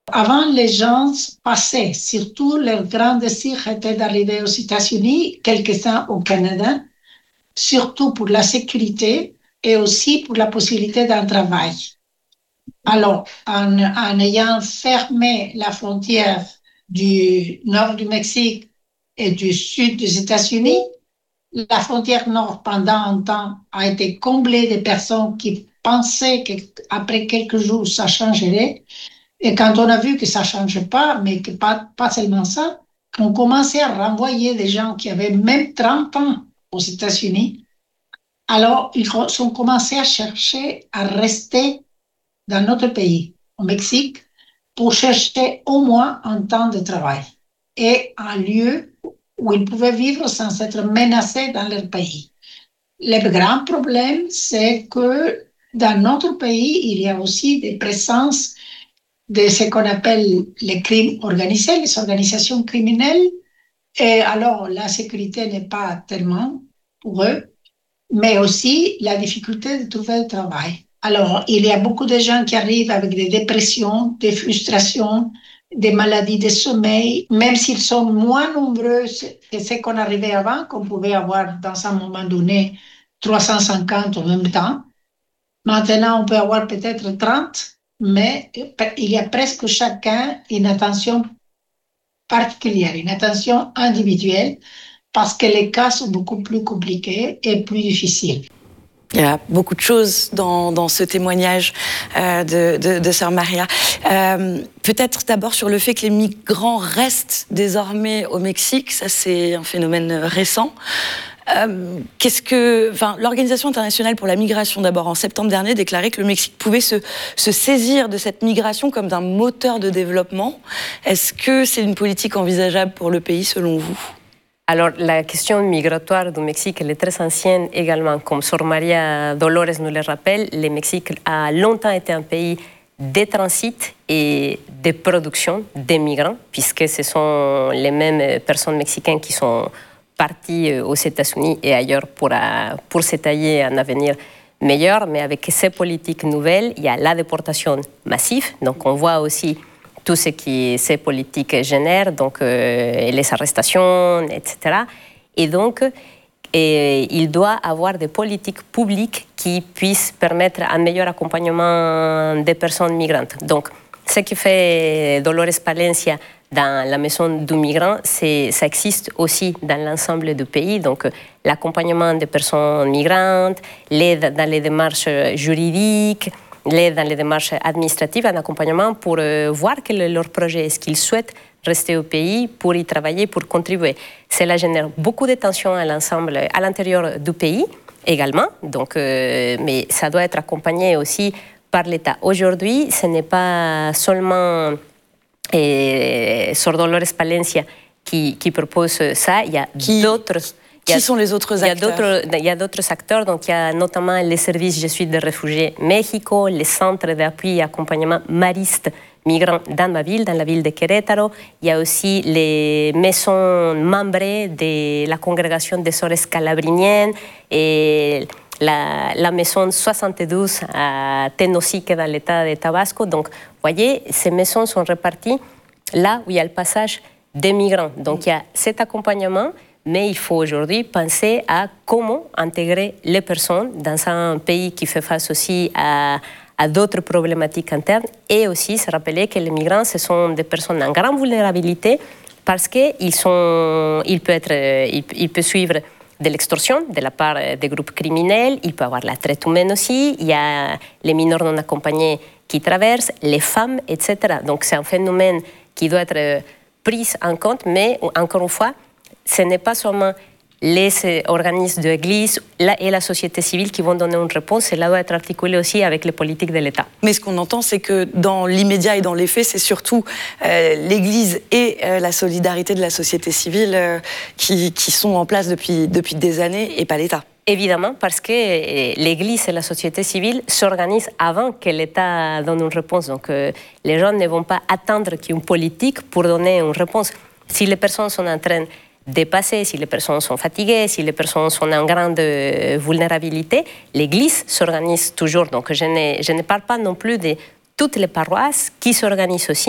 Avant, les gens passaient, surtout leur grand désir était d'arriver aux États-Unis, quelques-uns au Canada, surtout pour la sécurité et aussi pour la possibilité d'un travail. Alors, en ayant fermé la frontière du nord du Mexique et du sud des États-Unis, la frontière nord, pendant un temps, a été comblée de personnes qui pensaient qu'après quelques jours, ça changerait. Et quand on a vu que ça ne changeait pas, mais que pas seulement ça, on commençait à renvoyer des gens qui avaient même 30 ans aux États-Unis. Alors, ils ont commencé à chercher à rester dans notre pays, au Mexique, pour chercher au moins un temps de travail et un lieu où ils pouvaient vivre sans être menacés dans leur pays. Le grand problème, c'est que dans notre pays, il y a aussi des présences de ce qu'on appelle les crimes organisés, les organisations criminelles. Et alors, la sécurité n'est pas tellement pour eux, mais aussi la difficulté de trouver du travail. Alors, il y a beaucoup de gens qui arrivent avec des dépressions, des frustrations, des maladies de sommeil, même s'ils sont moins nombreux que ce qu'on arrivait avant, qu'on pouvait avoir dans un moment donné 350 en même temps. Maintenant, on peut avoir peut-être 30, mais il y a presque chacun une attention particulière, une attention individuelle, parce que les cas sont beaucoup plus compliqués et plus difficiles. Il y a beaucoup de choses dans ce témoignage de Sœur Maria. Peut-être d'abord sur le fait que les migrants restent désormais au Mexique. Ça, c'est un phénomène récent. L'Organisation internationale pour la migration, d'abord en septembre dernier, déclarait que le Mexique pouvait se saisir de cette migration comme d'un moteur de développement. Est-ce que c'est une politique envisageable pour le pays, selon vous ? Alors, la question migratoire du Mexique, elle est très ancienne également. Comme Sor Maria Dolores nous le rappelle, le Mexique a longtemps été un pays de transit et de production des migrants, puisque ce sont les mêmes personnes mexicaines qui sont parties aux États-Unis et ailleurs pour s'étayer un avenir meilleur. Mais avec ces politiques nouvelles, il y a la déportation massive. Donc, on voit aussi tout ce que ces politiques génèrent, donc les arrestations, etc. Et donc, il doit avoir des politiques publiques qui puissent permettre un meilleur accompagnement des personnes migrantes. Donc, ce que fait Dolores Palencia dans la maison du migrant, ça existe aussi dans l'ensemble du pays. Donc, l'accompagnement des personnes migrantes, l'aide dans les démarches juridiques, l'aide dans les démarches administratives, un accompagnement pour voir quel est leur projet, est-ce qu'ils souhaitent rester au pays pour y travailler, pour contribuer. Cela génère beaucoup de tensions à l'intérieur du pays également, donc, mais ça doit être accompagné aussi par l'État. Aujourd'hui, ce n'est pas seulement Sor Dolores Palencia qui propose ça, il y a d'autres. Qui sont les autres acteurs? Il y a d'autres acteurs, donc il y a notamment les services Je suis des réfugiés Mexico, les centres d'appui et accompagnement maristes migrants dans ma ville, dans la ville de Querétaro. Il y a aussi les maisons membrées de la congrégation des Sœurs Calabriniennes et la maison 72 à Tenosique dans l'état de Tabasco. Donc, vous voyez, ces maisons sont réparties là où il y a le passage des migrants. Donc, il y a cet accompagnement. Mais il faut aujourd'hui penser à comment intégrer les personnes dans un pays qui fait face aussi à d'autres problématiques internes et aussi se rappeler que les migrants, ce sont des personnes en grande vulnérabilité parce qu'ils peuvent suivre de l'extorsion de la part des groupes criminels, il peut y avoir la traite humaine aussi, il y a les mineurs non accompagnés qui traversent, les femmes, etc. Donc c'est un phénomène qui doit être pris en compte, mais encore une fois, ce n'est pas seulement les organismes de l'Église et la société civile qui vont donner une réponse, cela doit être articulé aussi avec les politiques de l'État. Mais ce qu'on entend, c'est que dans l'immédiat et dans les faits, c'est surtout l'Église et la solidarité de la société civile qui sont en place depuis des années et pas l'État. Évidemment, parce que l'Église et la société civile s'organisent avant que l'État donne une réponse. Donc les gens ne vont pas attendre qu'il y ait une politique pour donner une réponse. Si les personnes sont en train dépassées, si les personnes sont fatiguées, si les personnes sont en grande vulnérabilité, l'Église s'organise toujours. Donc je ne parle pas non plus de toutes les paroisses qui s'organisent aussi.